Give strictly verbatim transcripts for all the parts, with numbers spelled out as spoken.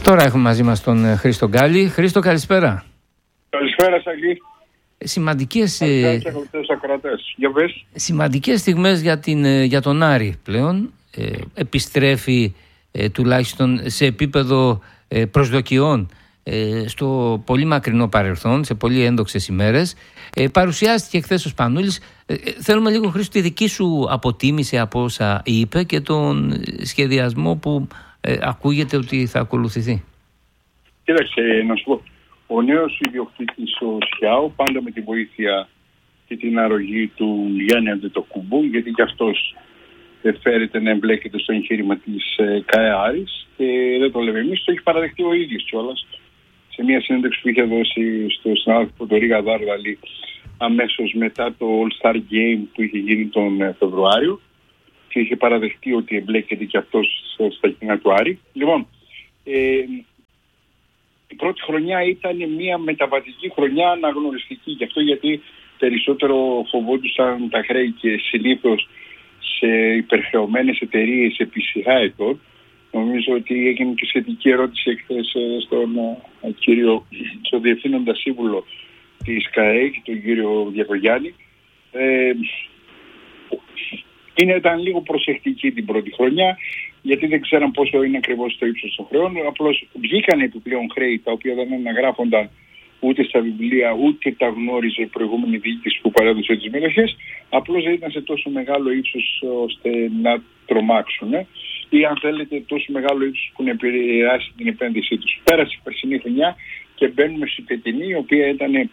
Τώρα έχουμε μαζί μας τον Χρήστο Γκάλη. Χρήστο, καλησπέρα. Καλησπέρα, Σαγή. Σημαντικές, ε, σημαντικές στιγμές για, την, για τον Άρη πλέον. Ε, επιστρέφει ε, τουλάχιστον σε επίπεδο ε, προσδοκιών ε, στο πολύ μακρινό παρελθόν, σε πολύ έντοξες ημέρες. Ε, παρουσιάστηκε χθες ο Σπανούλης. Ε, θέλουμε λίγο, Χρήστο, τη δική σου αποτίμηση από όσα είπε και τον σχεδιασμό που ε, ακούγεται ότι θα ακολουθηθεί. Κοίταξε, να σου πω. Ο νέος ιδιοκτήτης, ο Σιάου, πάντα με τη βοήθεια και την αρρωγή του Γιάννη Αντετοκούμπου, γιατί και αυτός φέρεται να εμπλέκεται στο εγχείρημα της ε, ΚΑΕ Άρης και δεν το λέμε εμείς, το έχει παραδεχτεί ο ίδιος κιόλας σε μια συνέντευξη που είχε δώσει στο συνάδελφο τον Ρίγα Δάρδαλη αμέσως μετά το All Star Game που είχε γίνει τον ε, Φεβρουάριο και είχε παραδεχτεί ότι εμπλέκεται και αυτός στα κοινά του Άρη. Λοιπόν, ε, η πρώτη χρονιά ήταν μια μεταβατική χρονιά αναγνωριστική. Γι' αυτό γιατί περισσότερο φοβόντουσαν τα χρέη και συνήθως σε υπερχρεωμένες εταιρείες επί σειρά ετών. Νομίζω ότι έγινε και σχετική ερώτηση εχθές στον uh, κύριο, στον διευθύνοντα σύμβουλο της ΚΑΕ και τον κύριο Διακογιάννη. Ε, είναι, ήταν λίγο προσεκτική την πρώτη χρονιά, γιατί δεν ξέραν πόσο είναι ακριβώς το ύψος των χρεών. Απλώς βγήκαν επιπλέον χρέη τα οποία δεν αναγράφονταν ούτε στα βιβλία, ούτε τα γνώριζε η προηγούμενη διοίκηση που παρέδωσε τις μετοχές. Απλώς δεν ήταν σε τόσο μεγάλο ύψος ώστε να τρομάξουν, ε? ή αν θέλετε τόσο μεγάλο ύψος που να επηρεάσει την επένδυσή τους. Πέρασε η περσινή χρονιά και μπαίνουμε στη φετινή, η οποία ήταν, ε,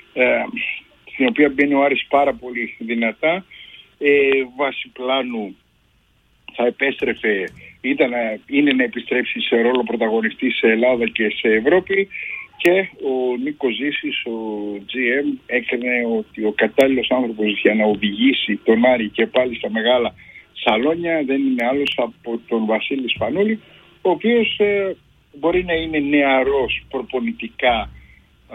στην οποία μπαίνει ο Άρης πάρα πολύ δυνατά. Ε, βάσει πλάνου θα επέστρεφε, ήταν, είναι να επιστρέψει σε ρόλο πρωταγωνιστή σε Ελλάδα και σε Ευρώπη, και ο Νίκος Ζήσης, ο τζι εμ, έκανε ότι ο κατάλληλος άνθρωπος για να οδηγήσει τον Άρη και πάλι στα μεγάλα σαλόνια δεν είναι άλλος από τον Βασίλη Σπανούλη, ο οποίος ε, μπορεί να είναι νεαρός προπονητικά, α,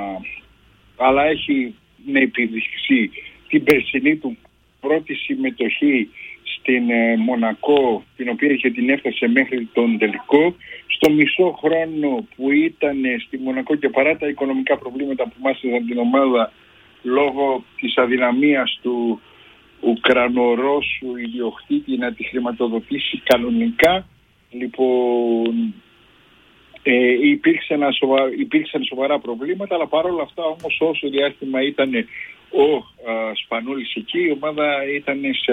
αλλά έχει να επιδειχθεί την περσινή του πρώτη συμμετοχή στην ε, Μονακό, την οποία είχε την έφτασε μέχρι τον τελικό. Στο μισό χρόνο που ήταν στη Μονακό και παρά τα οικονομικά προβλήματα που μάσταζαν την ομάδα λόγω της αδυναμίας του Ουκρανορώσου ιδιοκτήτη να τη χρηματοδοτήσει κανονικά, λοιπόν ε, υπήρξαν, σοβα, υπήρξαν σοβαρά προβλήματα, αλλά παρόλα αυτά όμως όσο διάστημα ήταν ο α, Σπανούλης εκεί, η ομάδα ήταν σε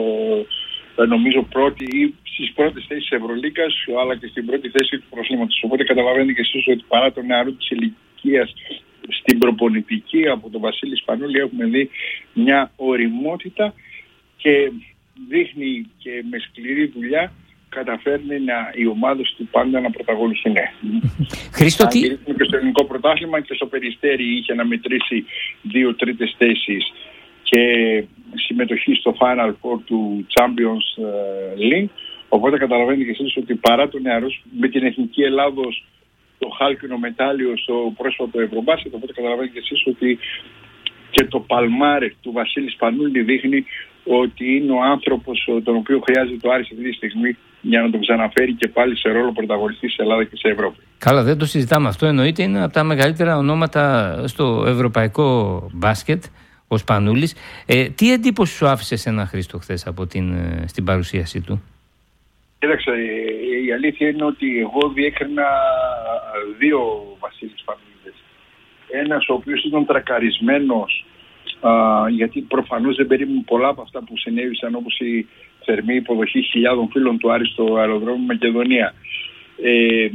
ο, νομίζω πρώτη ή στις πρώτες θέσεις της Ευρωλίγκας, αλλά και στην πρώτη θέση του πρωταθλήματος. Οπότε καταλαβαίνετε και εσείς ότι παρά τον νεαρό της ηλικίας στην προπονητική από τον Βασίλη Σπανούλη έχουμε δει μια οριμότητα και δείχνει και με σκληρή δουλειά καταφέρνει να, οι ομάδες του πάντα να πρωταγωνιστούν. Χρήστο, τι... και στο ελληνικό πρωτάθλημα και στο Περιστέρι είχε να μετρήσει δύο τρίτες θέσεις και συμμετοχή στο Final Four του Champions League. Οπότε καταλαβαίνετε και εσείς ότι παρά τον νεαρό με την Εθνική Ελλάδος το χάλκινο μετάλλιο στο πρόσφατο Ευρωμπάσκετ, οπότε καταλαβαίνετε και εσείς ότι και το παλμάρε του Βασίλη Σπανούλη δείχνει ότι είναι ο άνθρωπος τον οποίο χρειάζεται ο Άρης αυτή τη στιγμή για να τον ξαναφέρει και πάλι σε ρόλο πρωταγωνιστή σε Ελλάδα και σε Ευρώπη. Καλά, δεν το συζητάμε αυτό. Εννοείται είναι από τα μεγαλύτερα ονόματα στο ευρωπαϊκό μπάσκετ ο Σπανούλης. Ε, τι εντύπωση σου άφησε σε ένα Χρήστο χθες από την, στην παρουσίασή του? Κοίταξε, η αλήθεια είναι ότι εγώ διέκρινα δύο Βασίλης Σπανούληδες. Ένας ο οποίος ήταν τρακαρισμένος, α, γιατί προφανώς δεν περίμενε πολλά από αυτά που συνέβησαν, όπως η θερμή υποδοχή χιλιάδων φίλων του Άρη στο αεροδρόμιο Μακεδονία. Ε,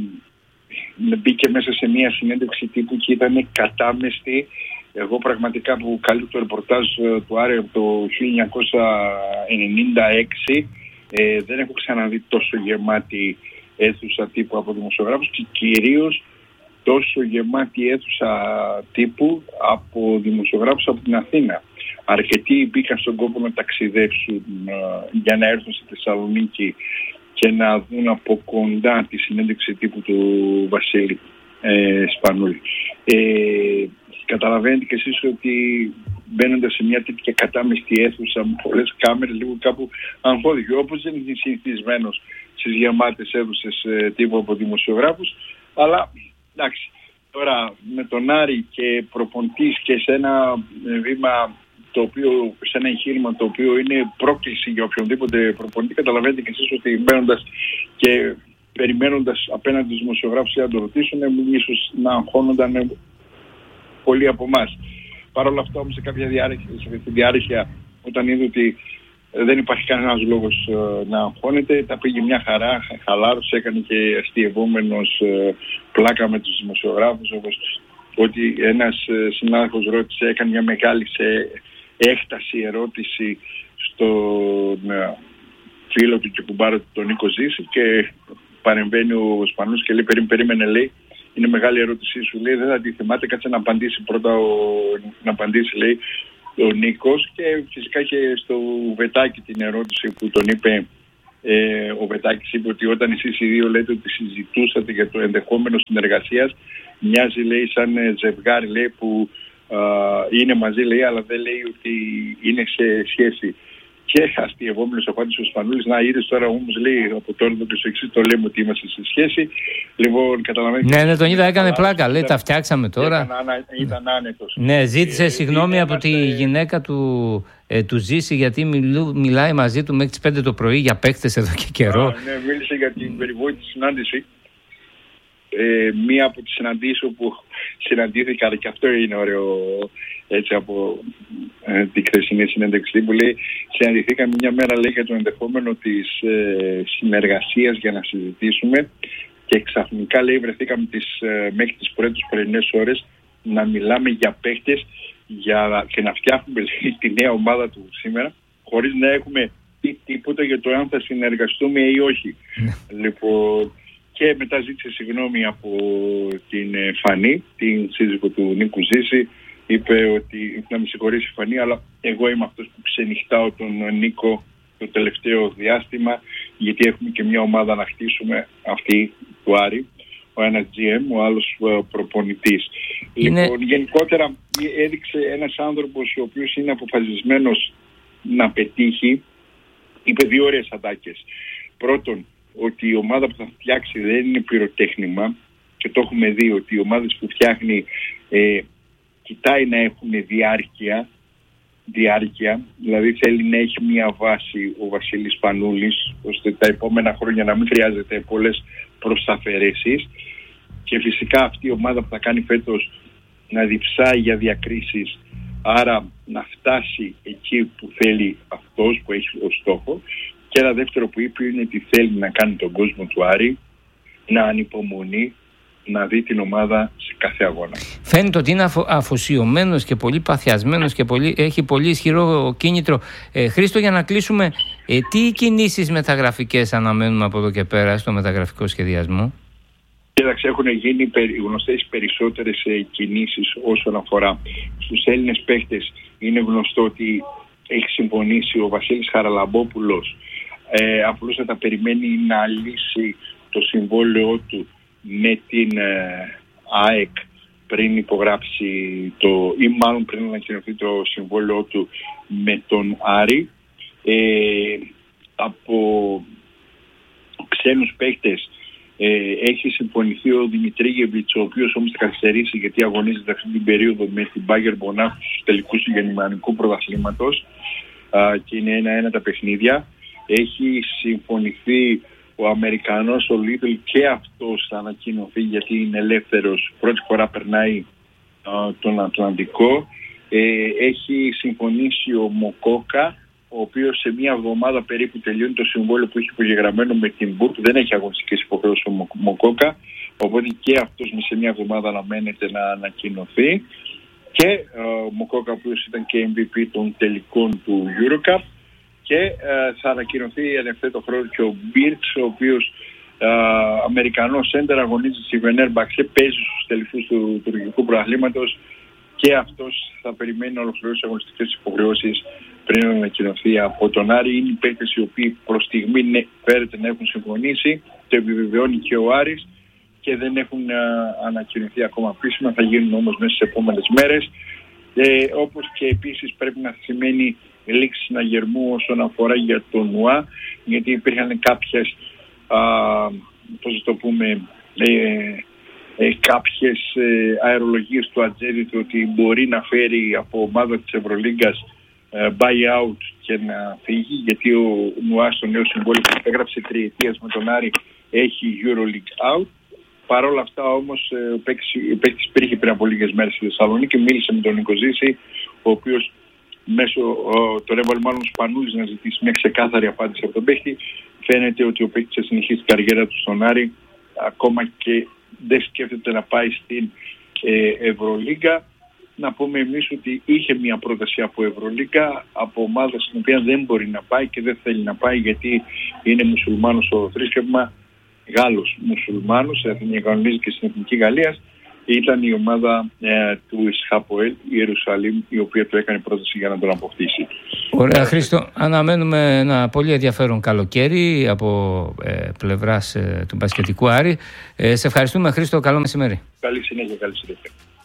μπήκε μέσα σε μια συνέντευξη τύπου και ήταν κατάμεστη. Εγώ πραγματικά που καλύπτω το ρεπορτάζ του Άρη από το χίλια εννιακόσια ενενήντα έξι ε, δεν έχω ξαναδεί τόσο γεμάτη αίθουσα τύπου από δημοσιογράφους και κυρίως τόσο γεμάτη αίθουσα τύπου από δημοσιογράφους από την Αθήνα. Αρκετοί μπήκαν στον κόπο να ταξιδέψουν ε, για να έρθουν στη Θεσσαλονίκη και να δουν από κοντά τη συνέντευξη τύπου του Βασίλη ε, Σπανούλη. Ε, καταλαβαίνετε και εσείς ότι μπαίνοντας σε μια τέτοια κατάμεστη αίθουσα με πολλές κάμερες, λίγο κάπου αγχώθηκε, όπως δεν είναι συνηθισμένος στις γεμάτες αίθουσες ε, τύπου από δημοσιογράφους, Αλλά εντάξει, τώρα με τον Άρη και προπονητής και σε ένα βήμα, το οποίο, σε ένα εγχείρημα το οποίο είναι πρόκληση για οποιονδήποτε προπονητή, καταλαβαίνετε και εσείς ότι μπαίνοντας και περιμένοντας απέναντι τους δημοσιογράφους να το ρωτήσουν, ίσως να αγχώνονταν πολλοί από εμάς. Παρ' όλα αυτά όμως σε κάποια διάρκεια, σε διάρκεια όταν είδε ότι δεν υπάρχει κανένας λόγος ε, να αγχώνεται, τα πήγε μια χαρά, χαλάρωσε, έκανε και αστειευόμενος ε, πλάκα με τους δημοσιογράφους, όπως ότι ένας ε, συνάδελφος ρώτησε, έκανε μια μεγάλη σε έκταση ερώτηση στον ε, φίλο του και κουμπάρο του, τον Νίκο Ζήση, και παρεμβαίνει ο Σπανούς και λέει, περί, περίμενε, λέει, είναι μεγάλη ερώτησή σου, λέει, δεν θα τη θυμάται, κάτσε να απαντήσει πρώτα, ο, να απαντήσει, λέει, ο Νίκος. Και φυσικά και στο Βετάκη την ερώτηση που τον είπε, ε, ο Βετάκης είπε ότι όταν εσείς οι δύο λέτε ότι συζητούσατε για το ενδεχόμενο συνεργασίας, μοιάζει, λέει, σαν ζευγάρι, λέει, που α, είναι μαζί, λέει, αλλά δεν λέει ότι είναι σε σχέση. Και αστειευόμενος απάντησε ο Σπανούλης, να είδες τώρα όμως, λέει, από τώρα και στο εξής το λέμε ότι είμαστε σε σχέση. Λοιπόν, καταλαβαίνετε. Ναι, ναι, τον είδα, έκανε πλάκα, λέει, τα φτιάξαμε τώρα. Ήταν, άνα, ήταν άνετος. Ναι, ζήτησε ε, συγγνώμη ε, από είμαστε... τη γυναίκα του, ε, του Ζήση, γιατί μιλού, μιλάει μαζί του μέχρι τις πέντε το πρωί για παίκτες εδώ και καιρό. Α, ναι, μίλησε για την περιβόητη συνάντηση. Ε, μία από τις συναντήσεις όπου συναντήθηκα, και αυτό είναι ωραίο, έτσι, από ε, τη χθεσινή συνέντευξη που λέει, συναντηθήκαμε μια μέρα, λέει, για το ενδεχόμενο της ε, συνεργασίας για να συζητήσουμε, και ξαφνικά, λέει, βρεθήκαμε τις, ε, μέχρι τις πρώτες πρωινές ώρες να μιλάμε για παίχτες για, και να φτιάχνουμε, λέει, τη νέα ομάδα του σήμερα, χωρίς να έχουμε πει τίποτα για το αν θα συνεργαστούμε ή όχι. Λοιπόν, και μετά ζήτησε συγγνώμη από την Φανή, την σύζυγο του Νίκου Ζήση. Είπε ότι να με συγχωρήσει η Φανή, αλλά εγώ είμαι αυτός που ξενυχτάω τον Νίκο το τελευταίο διάστημα, γιατί έχουμε και μια ομάδα να χτίσουμε, αυτή του Άρη. Ο ένας τζι εμ, ο άλλος προπονητής. Είναι... Λοιπόν, γενικότερα έδειξε ένας άνθρωπος ο οποίος είναι αποφασισμένος να πετύχει. Είπε δύο ωραίες ατάκες. Πρώτον, ότι η ομάδα που θα φτιάξει δεν είναι πυροτέχνημα, και το έχουμε δει ότι οι ομάδες που φτιάχνει ε, κοιτάει να έχουν διάρκεια, διάρκεια, δηλαδή θέλει να έχει μια βάση ο Βασίλης Πανούλης, ώστε τα επόμενα χρόνια να μην χρειάζεται πολλές προσαφαιρέσεις, και φυσικά αυτή η ομάδα που θα κάνει φέτος να διψάει για διακρίσεις, άρα να φτάσει εκεί που θέλει αυτός που έχει ως στόχο. Και ένα δεύτερο που είπε είναι ότι θέλει να κάνει τον κόσμο του Άρη να ανυπομονεί, να δει την ομάδα σε κάθε αγώνα. Φαίνεται ότι είναι αφο, αφοσιωμένος και πολύ παθιασμένος και πολύ, έχει πολύ ισχυρό κίνητρο. Ε, Χρήστο, για να κλείσουμε, ε, τι κινήσεις μεταγραφικές αναμένουμε από εδώ και πέρα στο μεταγραφικό σχεδιασμό? Κοίταξε, έχουν γίνει γνωστές περισσότερες ε, κινήσεις όσον αφορά στους Έλληνες παίχτες. Είναι γνωστό ότι έχει συμφωνήσει ο Βασίλης Χαραλαμπόπουλος, ε, απλούστατα περιμένει να λύσει το συμβόλαιό του με την ε, ΑΕΚ πριν υπογράψει το, ή μάλλον πριν ανακοινωθεί το συμβόλαιό του με τον Άρη. Ε, από ξένους παίκτες ε, έχει συμφωνηθεί ο Δημητρίγεβιτς, ο οποίος όμως θα καθυστερήσει γιατί αγωνίζεται αυτή την περίοδο με την Μπάγκερ Μονάχου στους τελικούς του γερμανικού πρωταθλήματος, και είναι ένα-ένα τα παιχνίδια. Έχει συμφωνηθεί ο Αμερικανός, ο Λίτλ, και αυτός θα ανακοινωθεί γιατί είναι ελεύθερος. Πρώτη φορά περνάει α, τον Ατλαντικό. Ε, έχει συμφωνήσει ο Μοκόκα, ο οποίος σε μία εβδομάδα περίπου τελειώνει το συμβόλαιο που έχει υπογεγραμμένο με την Μπουρκ. Δεν έχει αγωνιστικές υποχρεώσεις ο Μοκόκα, οπότε και αυτός σε μία εβδομάδα αναμένεται να ανακοινωθεί. Και ε, ο Μοκόκα, ο οποίος ήταν και εμ βι πι των τελικών του EuroCup. Και ε, θα ανακοινωθεί εν ευθέτω χρόνο και ο Μπίρτς, ο οποίος ε, Αμερικανός σέντερ, αγωνίζει στη Βενέρμπαξε, παίζει στους τελικούς του τουρκικού πρωταθλήματος, και αυτός θα περιμένει να ολοκληρώσει αγωνιστικές υποχρεώσεις πριν να ανακοινωθεί από τον Άρη. Είναι οι παίκτες οι οποίοι προς στιγμή ναι, φέρεται να έχουν συμφωνήσει, το επιβεβαιώνει και ο Άρης, και δεν έχουν α, ανακοινωθεί ακόμα επίσημα, θα γίνουν όμως μέσα στις επόμενες μέρες. Ε, όπως και επίσης πρέπει να σημαίνει λήξη συναγερμού όσον αφορά για τον ΟΑ, γιατί υπήρχαν κάποιες, α, πώς το πούμε, ε, ε, κάποιες ε, αερολογίες του Ατζέντιτ ότι μπορεί να φέρει από ομάδα της Ευρωλίγκας ε, buyout και να φύγει, γιατί ο Νουάς, το νέο συμβόλαιο που έγραψε τριετίας με τον Άρη, έχει EuroLeague out. Παρ' όλα αυτά όμως ο παίκτης υπήρχε πριν από λίγες μέρες στη Θεσσαλονίκη, μίλησε με τον Νικοζήση, ο οποίος μέσω τον έβαλε μάλλον Σπανούλης να ζητήσει μια ξεκάθαρη απάντηση από τον παίκτη. Φαίνεται ότι ο παίκτης θα συνεχίσει την καριέρα του στον Άρη, ακόμα και δεν σκέφτεται να πάει στην ε, Ευρωλίγκα. Να πούμε εμείς ότι είχε μια πρόταση από Ευρωλίγκα, από ομάδα στην οποία δεν μπορεί να πάει και δεν θέλει να πάει, γιατί είναι μουσουλμάνος στο θρήσκευμα, Γάλλος μουσουλμάνος, εθνικανονίζει και στην Εθνική Γαλλίας. Ήταν η ομάδα ε, του Ισχαποέλ, η Ιερουσαλήμ, η οποία του έκανε πρόταση για να τον αποκτήσει. Ωραία, Χρήστο. Αναμένουμε ένα πολύ ενδιαφέρον καλοκαίρι από ε, πλευράς ε, του μπασκετικού Άρη. Ε, σε ευχαριστούμε, Χρήστο. Καλό μεσημέρι. Καλή συνέχεια, καλή συνέχεια.